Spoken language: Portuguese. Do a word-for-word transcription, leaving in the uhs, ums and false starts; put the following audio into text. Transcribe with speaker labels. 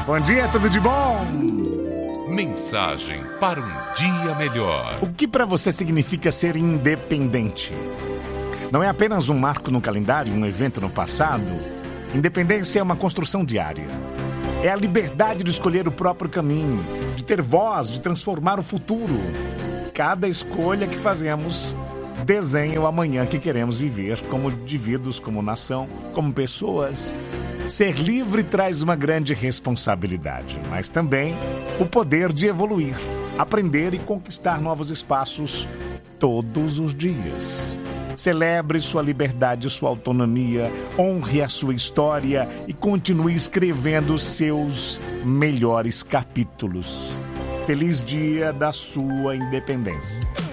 Speaker 1: Bom dia, tudo de bom?
Speaker 2: Mensagem para um dia melhor.
Speaker 1: O que para você significa ser independente? Não é apenas um marco no calendário, um evento no passado. Independência é uma construção diária. É a liberdade de escolher o próprio caminho, de ter voz, de transformar o futuro. Cada escolha que fazemos desenha o amanhã que queremos viver como indivíduos, como nação, como pessoas. Ser livre traz uma grande responsabilidade, mas também o poder de evoluir, aprender e conquistar novos espaços todos os dias. Celebre sua liberdade, sua autonomia, honre a sua história e continue escrevendo seus melhores capítulos. Feliz dia da sua independência.